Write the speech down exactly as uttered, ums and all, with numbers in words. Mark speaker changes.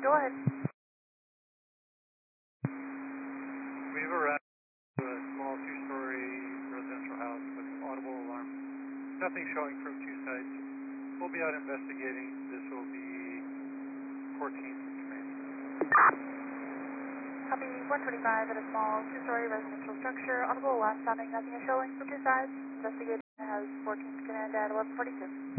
Speaker 1: Go ahead.
Speaker 2: We've arrived to a small two-story residential house with audible alarm. Nothing showing from two sides. We'll be out investigating. This will be fourteenth Command.
Speaker 1: Copy one twenty-five at a small two-story residential structure. Audible alarm sounding. Nothing is showing from two sides. Investigating has fourteenth Command at eleven forty-two.